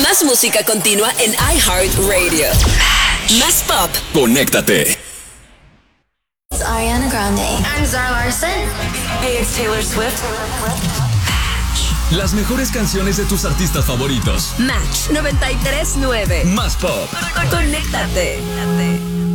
Más música continua en iHeartRadio. Más pop. Conéctate. It's Ariana Grande. I'm Zara Larsson. Hey, it's Taylor Swift. Las mejores canciones de tus artistas favoritos. Match 93.9. Más pop. Conéctate.